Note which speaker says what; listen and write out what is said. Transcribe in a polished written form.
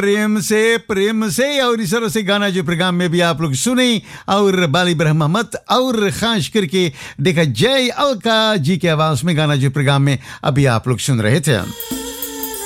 Speaker 1: प्रेम से और इस तरह से गाना जो प्रोग्राम में भी आप लोग सुने और बाली ब्रह्मा मत और खास करके देखा जय अलका जी की आवाज में गाना जो प्रोग्राम में अभी आप लोग सुन रहे थे।